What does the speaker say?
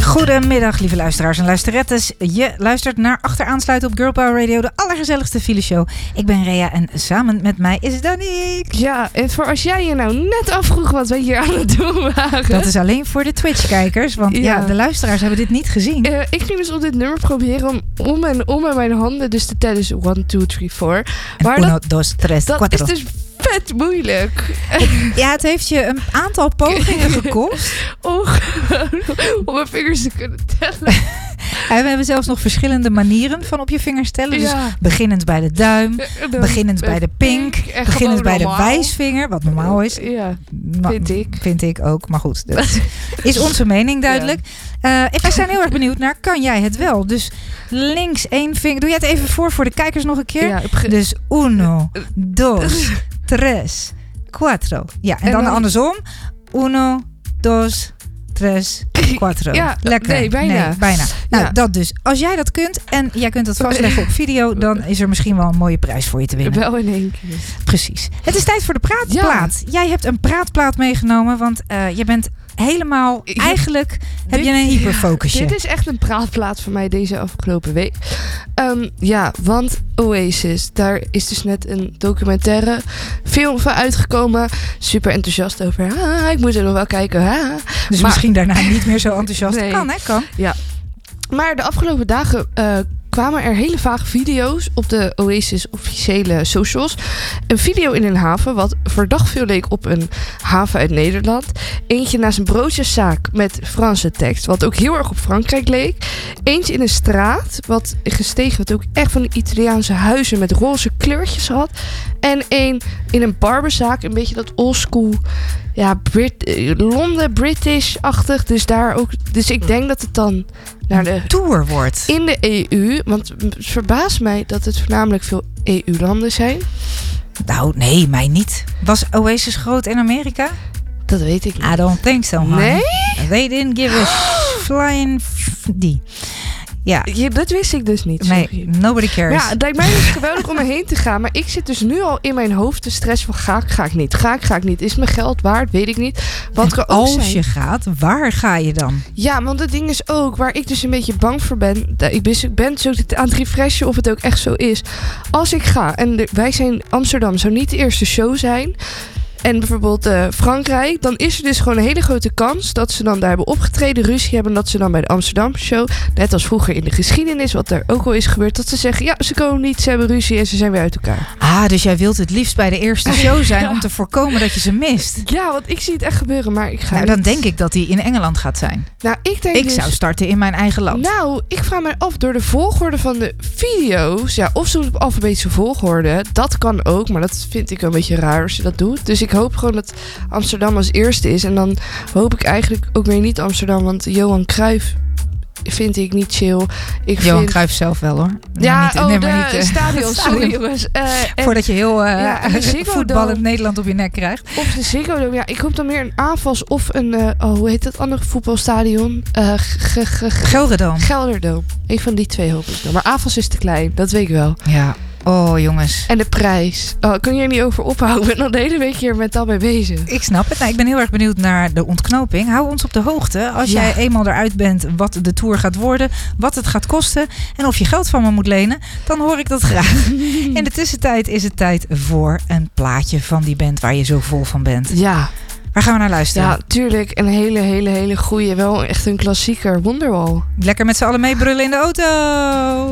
Goedemiddag, lieve luisteraars en luisterettes. Je luistert naar Achteraansluiten op Girl Power Radio, de allergezelligste fileshow. Ik ben Rea en samen met mij is Danique. Ja, en voor als jij je nou net afvroeg wat we hier aan het doen waren. Dat is alleen voor de Twitch-kijkers, want ja, de luisteraars hebben dit niet gezien. Ik ging dus op dit nummer proberen om en mijn handen dus te tellen. Dus 1, 2, 3, 4. Maar 1, 2, 3, 4. Dat is dus vet moeilijk. Ja, het heeft je een aantal pogingen gekost. Om mijn vingers te kunnen tellen. En we hebben zelfs nog verschillende manieren van op je vingers tellen. Dus beginnend bij de duim, beginnend bij de pink, beginnend bij de wijsvinger, wat normaal is. Ja, vind ik ook. Maar goed, dat is onze mening duidelijk. Wij zijn heel erg benieuwd naar, kan jij het wel? Dus links 1 vinger. Doe jij het even voor de kijkers nog een keer? Ja, dus 1, 2, 3, 4. Ja, en dan andersom. 1, 2, 3, 4. Ja, lekker. Nee, bijna. Nou, dat dus. Als jij dat kunt en jij kunt dat vastleggen op video, dan is er misschien wel een mooie prijs voor je te winnen. Wel in 1 keer. Precies. Het is tijd voor de praatplaat. Ja. Jij hebt een praatplaat meegenomen, want je bent helemaal... Eigenlijk heb je een hyperfocusje. Dit is echt een praatplaat voor mij deze afgelopen week. Want Oasis, daar is dus net een documentaire film van uitgekomen. Super enthousiast over. Ik moet er nog wel kijken. Dus misschien daarna niet meer zo enthousiast. Nee. Kan. Ja. Maar de afgelopen dagen kwamen er hele vage video's op de Oasis officiële socials. Een video in een haven, wat verdacht veel leek op een haven uit Nederland. Eentje naast een broodjeszaak met Franse tekst, wat ook heel erg op Frankrijk leek. Eentje in een straat, wat gestegen, wat ook echt van die Italiaanse huizen met roze kleurtjes had. En één in een barberzaak, een beetje dat oldschool, Londen, British-achtig. Dus ik denk dat het dan naar de tour wordt. In de EU, want het verbaast mij dat het voornamelijk veel EU-landen zijn. Nou, nee, mij niet. Was Oasis groot in Amerika? Dat weet ik niet. I don't think so, man. Nee? They didn't give a flying die. Ja, dat wist ik dus niet. Nee, nobody cares. Ja, het lijkt mij dus geweldig om erheen te gaan. Maar ik zit dus nu al in mijn hoofd te stressen van ga ik niet. Ga ik niet. Is mijn geld waard? Weet ik niet. Wat kan ook zijn. Als je gaat, waar ga je dan? Ja, want het ding is ook, waar ik dus een beetje bang voor ben. Ik ben zo aan het refreshen of het ook echt zo is. Als ik ga, en wij zijn Amsterdam, zou niet de eerste show zijn. En bijvoorbeeld Frankrijk, dan is er dus gewoon een hele grote kans dat ze dan daar hebben opgetreden, ruzie hebben, dat ze dan bij de Amsterdam show, net als vroeger in de geschiedenis, wat er ook al is gebeurd, dat ze zeggen, ja, ze komen niet, ze hebben ruzie en ze zijn weer uit elkaar. Dus jij wilt het liefst bij de eerste show zijn om te voorkomen dat je ze mist. Ja, want ik zie het echt gebeuren, maar ik ga niet. Dan denk ik dat die in Engeland gaat zijn. Nou, ik zou starten in mijn eigen land. Nou, ik vraag me af door de volgorde van de video's, of soms op alfabetische volgorde, dat kan ook, maar dat vind ik een beetje raar als je dat doet. Dus ik hoop gewoon dat Amsterdam als eerste is. En dan hoop ik eigenlijk ook weer niet Amsterdam. Want Johan Cruijff vind ik niet chill. Johan Cruijff zelf wel, hoor. Ja, niet, stadion. Sorry, jongens. Voordat je heel voetballend Nederland op je nek krijgt. Of de Ziggo Dome. Ja, ik hoop dan meer een AFAS of een... hoe heet dat andere voetbalstadion? Gelderdoom. Een van die twee hoop ik dan. Maar AFAS is te klein. Dat weet ik wel. Ja. Oh, jongens. En de prijs. Kun je er niet over ophouden? Ik ben al de hele week hier met dat mee bezig. Ik snap het. Nou, ik ben heel erg benieuwd naar de ontknoping. Hou ons op de hoogte. Als jij eenmaal eruit bent wat de tour gaat worden, wat het gaat kosten en of je geld van me moet lenen, dan hoor ik dat graag. In de tussentijd is het tijd voor een plaatje van die band waar je zo vol van bent. Ja. Waar gaan we naar luisteren? Ja, tuurlijk. Een hele goeie. Wel echt een klassieker. Wonderwall. Lekker met z'n allen meebrullen in de auto.